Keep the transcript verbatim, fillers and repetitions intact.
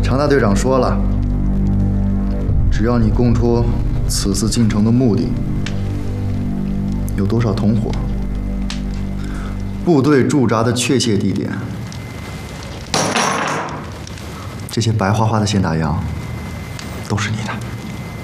常大队长说了，只要你供出此次进城的目的，有多少同伙，部队驻扎的确切地点，这些白花花的现大洋，都是你的。